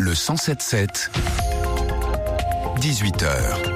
le 107.7, 18h.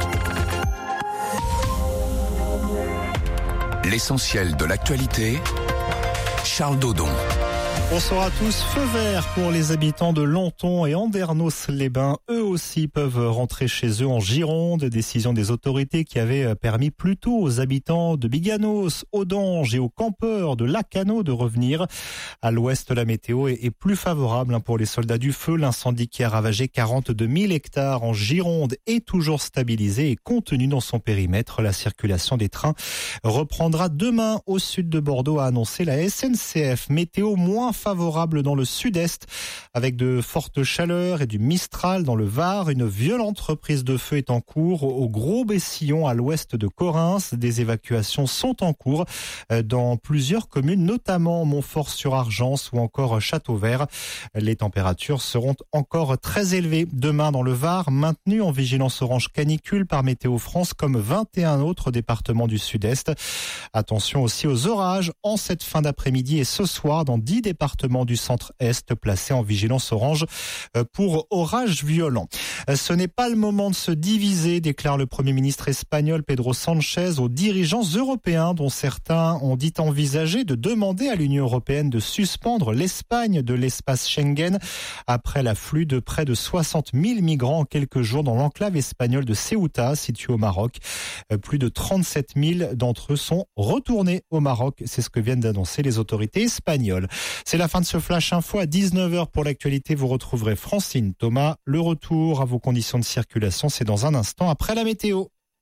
L'essentiel de l'actualité, Charles Dodon. Bonsoir à tous. Feu vert pour les habitants de Lanton et Andernos-les-Bains. Eux aussi peuvent rentrer chez eux en Gironde. Décision des autorités qui avait permis plutôt aux habitants de Biganos, Audange et aux campeurs de Lacano de revenir. À l'ouest, la météo est plus favorable pour les soldats du feu. L'incendie qui a ravagé 42 000 hectares en Gironde est toujours stabilisé et contenu dans son périmètre. La circulation des trains reprendra demain au sud de Bordeaux, a annoncé la SNCF. Météo moins favorable dans le sud-est avec de fortes chaleurs et du Mistral dans le Var. Une violente reprise de feu est en cours au Gros-Bessillon à l'ouest de Correns. Des évacuations sont en cours dans plusieurs communes, notamment Montfort-sur-Argence ou encore Châteauvert. Les températures seront encore très élevées demain dans le Var, maintenu en vigilance orange canicule par Météo France comme 21 autres départements du sud-est. Attention aussi aux orages en cette fin d'après-midi et ce soir dans 10 départements du centre-est placés en vigilance orange pour orages violents. Ce n'est pas le moment de se diviser, déclare le Premier ministre espagnol Pedro Sánchez aux dirigeants européens dont certains ont dit envisager de demander à l'Union européenne de suspendre l'Espagne de l'espace Schengen après l'afflux de près de 60 000 migrants en quelques jours dans l'enclave espagnole de Ceuta, située au Maroc. Plus de 37 000 d'entre eux sont retournés au Maroc. C'est ce que viennent d'annoncer les autorités espagnoles. C'est la fin de ce Flash Info. À 19h pour l'actualité, vous retrouverez Francine Thomas. Le retour à vos conditions de circulation, c'est dans un instant après la météo.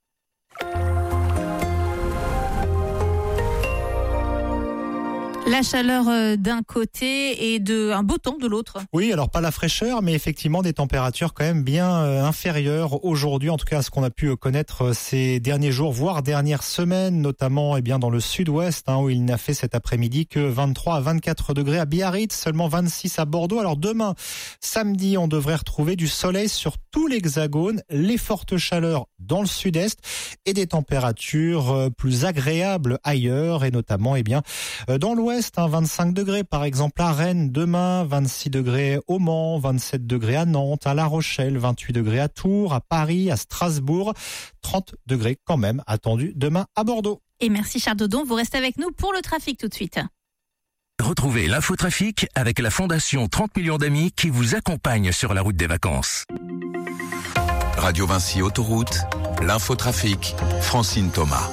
La chaleur d'un côté et un beau temps de l'autre. Oui, alors pas la fraîcheur, mais effectivement des températures quand même bien inférieures aujourd'hui, en tout cas à ce qu'on a pu connaître ces derniers jours, voire dernières semaines, notamment dans le sud-ouest, où il n'a fait cet après-midi que 23 à 24 degrés à Biarritz, seulement 26 à Bordeaux. Alors demain, samedi, on devrait retrouver du soleil sur tout l'hexagone, les fortes chaleurs dans le sud-est et des températures plus agréables ailleurs, et notamment dans l'ouest. 25 degrés par exemple à Rennes demain, 26 degrés au Mans, 27 degrés à Nantes, à La Rochelle, 28 degrés à Tours, à Paris, à Strasbourg, 30 degrés quand même attendus demain à Bordeaux. Et merci Charles Dodon, vous restez avec nous pour le trafic tout de suite. Retrouvez l'infotrafic avec la Fondation 30 millions d'amis qui vous accompagne sur la route des vacances. Radio Vinci Autoroute, l'infotrafic, Francine Thomas.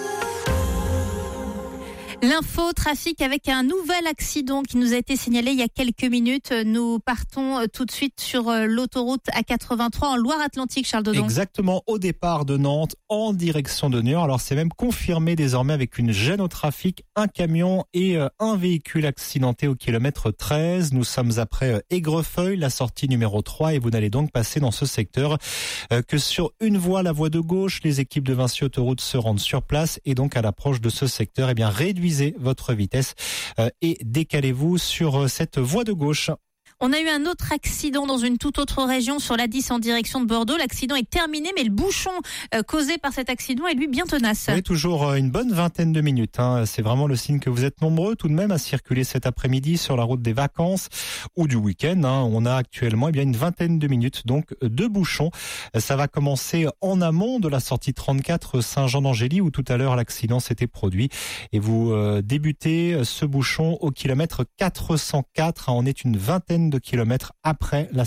L'info trafic avec un nouvel accident qui nous a été signalé il y a quelques minutes. Nous partons tout de suite sur l'autoroute A83 en Loire-Atlantique, Charles Dodon. Exactement, au départ de Nantes en direction de Niort. Alors c'est même confirmé désormais avec une gêne au trafic, un camion et un véhicule accidenté au kilomètre 13. Nous sommes après Aigrefeuille, la sortie numéro 3 et vous n'allez donc passer dans ce secteur que sur une voie, la voie de gauche. Les équipes de Vinci Autoroute se rendent sur place et donc à l'approche de ce secteur, réduisez votre vitesse et décalez-vous sur cette voie de gauche. On a eu un autre accident dans une toute autre région sur l'A10 en direction de Bordeaux. L'accident est terminé, mais le bouchon causé par cet accident est lui bien tenace. Oui, toujours une bonne vingtaine de minutes. C'est vraiment le signe que vous êtes nombreux tout de même à circuler cet après-midi sur la route des vacances ou du week-end. On a actuellement une vingtaine de minutes donc de bouchons. Ça va commencer en amont de la sortie 34 Saint-Jean-d'Angély où tout à l'heure l'accident s'était produit. Et vous débutez ce bouchon au kilomètre 404. On est une vingtaine de kilomètres après la